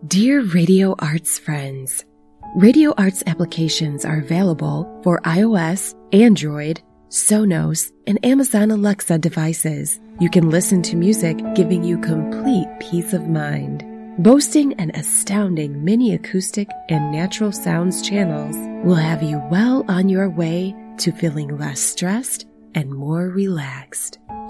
Dear Radio Arts friends, Radio Arts applications are available for iOS, Android, Sonos, and Amazon Alexa devices. You can listen to music giving you complete peace of mind. Boasting an astounding mini acoustic and natural sounds channels will have you well on your way to feeling less stressed and more relaxed.